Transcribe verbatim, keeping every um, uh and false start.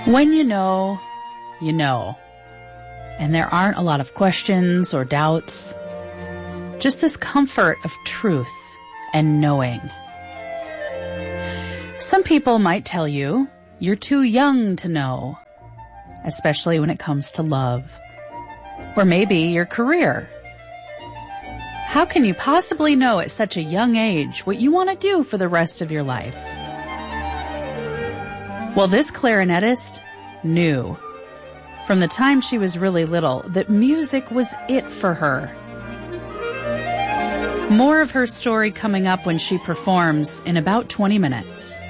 When you know, you know. And there aren't a lot of questions or doubts. Just this comfort of truth and knowing. Some people might tell you you're too young to know, especially when it comes to love, or maybe your career. How can you possibly know at such a young age what you want to do for the rest of your life? Well, this clarinetist knew from the time she was really little that music was it for her. More of her story coming up when she performs in about twenty minutes.